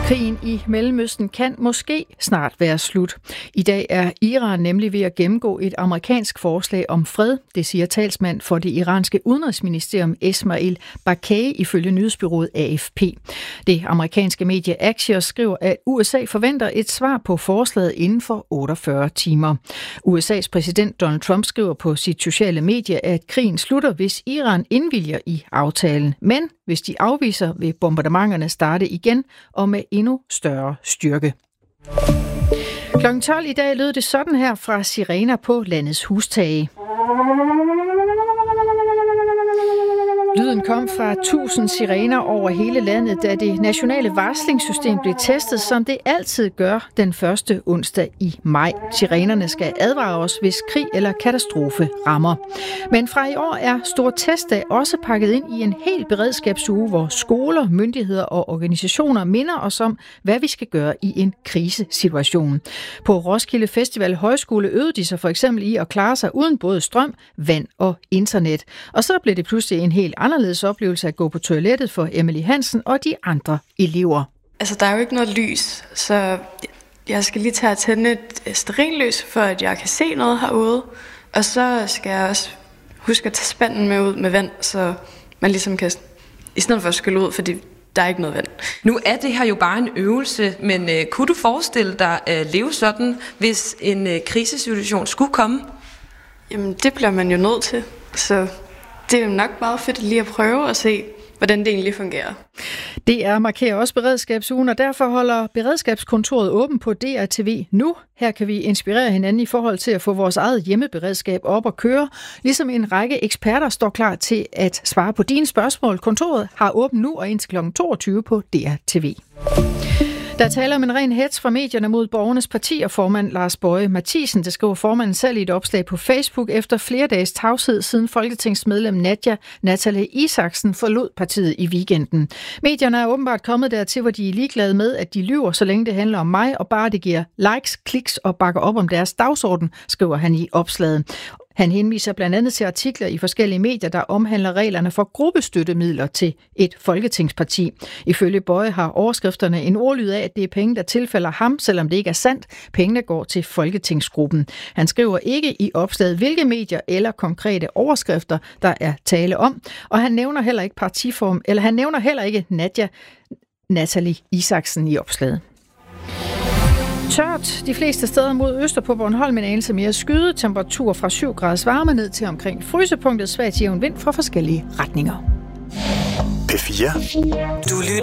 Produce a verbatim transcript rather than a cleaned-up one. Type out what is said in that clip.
Krigen i Mellemøsten kan måske snart være slut. I dag er Iran nemlig ved at gennemgå et amerikansk forslag om fred, det siger talsmand for det iranske udenrigsministerium Esmail Bagheri ifølge nyhedsbureauet A F P. Det amerikanske medie Axios skriver, at U S A forventer et svar på forslaget inden for otteogfyrre timer. U S A's præsident Donald Trump skriver på sit sociale medie, at krigen slutter, hvis Iran indvilger i aftalen. Men hvis de afviser, vil bombardementerne starte igen og med endnu større styrke. klokken tolv i dag lød det sådan her fra sirener på landets hustage. Lyden kom fra tusind sirener over hele landet, da det nationale varslingssystem blev testet, som det altid gør den første onsdag i maj. Sirenerne skal advare os, hvis krig eller katastrofe rammer. Men fra i år er Stor Testdag også pakket ind i en hel beredskabsuge, hvor skoler, myndigheder og organisationer minder os om, hvad vi skal gøre i en krisesituation. På Roskilde Festival Højskole øvede de sig for eksempel i at klare sig uden både strøm, vand og internet. Og så blev det pludselig en helt anderledes oplevelse at gå på toilettet for Emily Hansen og de andre elever. Altså, der er jo ikke noget lys, så jeg skal lige tage at tænde et stearinlys, for at jeg kan se noget herude. Og så skal jeg også huske at tage spanden med ud med vand, så man ligesom kan, i stedet for at skylle ud, fordi der er ikke noget vand. Nu er det her jo bare en øvelse, men uh, kunne du forestille dig at uh, leve sådan, hvis en uh, krisesituation skulle komme? Jamen, det bliver man jo nødt til, så det er jo nok meget fedt lige at prøve at se, hvordan det egentlig fungerer. D R markerer også beredskabsugen, og derfor holder beredskabskontoret åben på D R T V nu. Her kan vi inspirere hinanden i forhold til at få vores eget hjemmeberedskab op og køre, ligesom en række eksperter står klar til at svare på dine spørgsmål. Kontoret har åbent nu og indtil klokken toogtyve på D R T V. Der taler om en ren hets fra medierne mod Borgernes Parti og formand Lars Boje Mathiesen. Det skriver formanden selv i et opslag på Facebook efter flere dages tavshed siden folketingsmedlem Nadja Natalie Isaksen forlod partiet i weekenden. Medierne er åbenbart kommet dertil, hvor de er ligeglade med, at de lyver, så længe det handler om mig, og bare det giver likes, kliks og bakker op om deres dagsorden, skriver han i opslaget. Han henviser blandt andet til artikler i forskellige medier, der omhandler reglerne for gruppestøttemidler til et folketingsparti. Ifølge Boje har overskrifterne en ordlyd af, at det er penge, der tilfælder ham, selvom det ikke er sandt. Pengene går til folketingsgruppen. Han skriver ikke i opslaget, hvilke medier eller konkrete overskrifter, der er tale om. Og han nævner heller ikke partiform, eller han nævner heller ikke Nadja Natalie Isaksen i opslaget. Tørt de fleste steder mod øster på Bornholm, en anelse mere skyde, temperatur fra syv graders varme ned til omkring frysepunktet, svag til jævn vind fra forskellige retninger. P fire. Du lytter